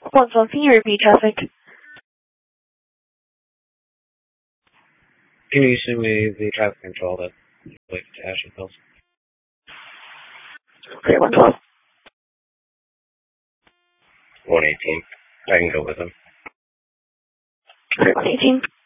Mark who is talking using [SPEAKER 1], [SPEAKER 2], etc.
[SPEAKER 1] 112, can you repeat traffic?
[SPEAKER 2] Can you send me the traffic control that relates to Ashley Pills?
[SPEAKER 1] Okay, 112.
[SPEAKER 2] 118. I can go with him.
[SPEAKER 1] Okay, 118.